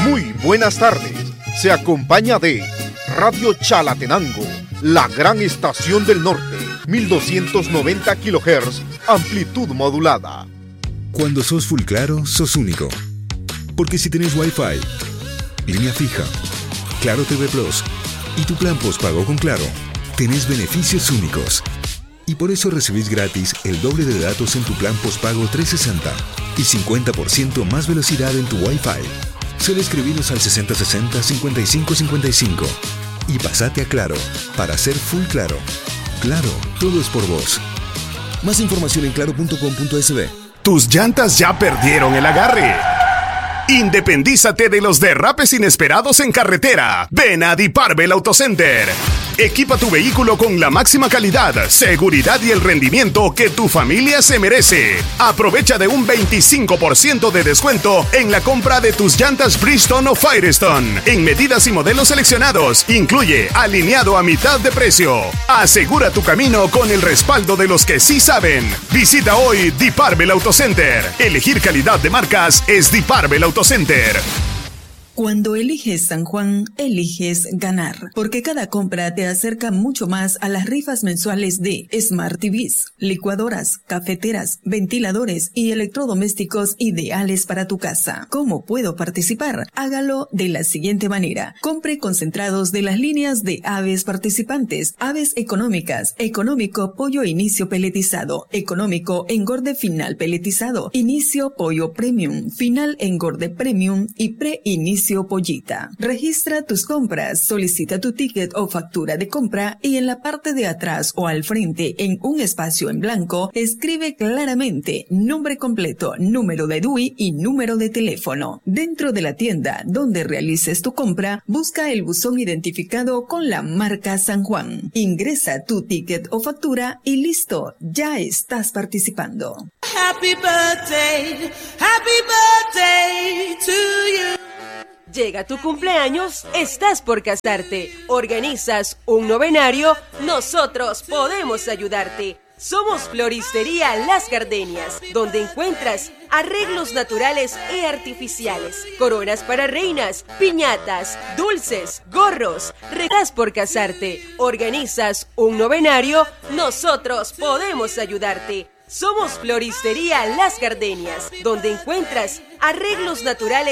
Muy buenas tardes. Se acompaña de Radio Chalatenango, la gran estación del norte, 1290 kHz, amplitud modulada. Cuando sos full claro, sos único. Porque si tenés Wi-Fi, línea fija, Claro TV Plus y tu plan postpago con Claro, tenés beneficios únicos. Y por eso recibís gratis el doble de datos en tu plan postpago 360 y 50% más velocidad en tu Wi-Fi. Solo escribinos al 6060-5555 y pasate a Claro para ser full claro. Claro, todo es por vos. Más información en claro.com.sb. Tus llantas ya perdieron el agarre. Independízate de los derrapes inesperados en carretera. Ven a Diparbel Autocenter. Equipa tu vehículo con la máxima calidad, seguridad y el rendimiento que tu familia se merece. Aprovecha de un 25% de descuento en la compra de tus llantas Bridgestone o Firestone en medidas y modelos seleccionados. Incluye alineado a mitad de precio. Asegura tu camino con el respaldo de los que sí saben. Visita hoy Diparbel Autocenter. Elegir calidad de marcas es Diparbel Autocenter. Cuando eliges San Juan, eliges ganar, porque cada compra te acerca mucho más a las rifas mensuales de Smart TVs, licuadoras, cafeteras, ventiladores y electrodomésticos ideales para tu casa. ¿Cómo puedo participar? Hágalo de la siguiente manera. Compre concentrados de las líneas de aves participantes: aves económicas, económico pollo inicio peletizado, económico engorde final peletizado, inicio pollo premium, final engorde premium y pre-inicio pollita. Registra tus compras, solicita tu ticket o factura de compra y en la parte de atrás o al frente, en un espacio en blanco, escribe claramente nombre completo, número de DUI y número de teléfono. Dentro de la tienda donde realices tu compra, busca el buzón identificado con la marca San Juan. Ingresa tu ticket o factura y listo, ya estás participando. Happy birthday to you. Llega tu cumpleaños, estás por casarte, organizas un novenario, nosotros podemos ayudarte. Somos Floristería Las Gardenias, donde encuentras arreglos naturales e artificiales, coronas para reinas, piñatas, dulces, gorros. Estás por casarte, organizas un novenario, nosotros podemos ayudarte. Somos Floristería Las Gardenias, donde encuentras arreglos naturales